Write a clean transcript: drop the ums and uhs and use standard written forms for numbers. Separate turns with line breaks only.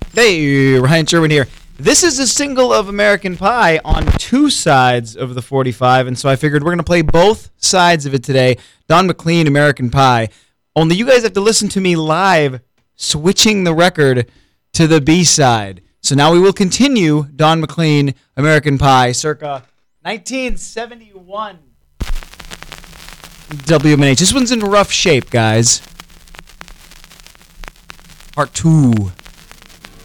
Hey, Ryan Sherwin here. This is a single of American Pie on two sides of the 45, and so I figured we're going to play both sides of it today. Don McLean, American Pie. Only you guys have to listen to me live, switching the record to the B-side. So now we will continue Don McLean, American Pie, circa 1971. WMNH. This one's in rough shape, guys. Part 2.